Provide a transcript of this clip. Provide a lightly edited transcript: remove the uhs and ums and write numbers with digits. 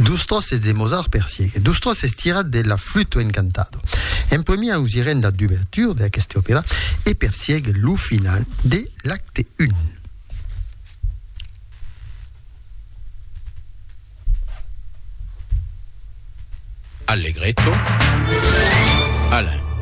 Dustros de Mozart per Sieg. Dustros est tiré de la flûte incantado. En premier, usiren la d'ouverture de cette opéra et per Sieg le final de l'acte 1. Allegretto, Alain.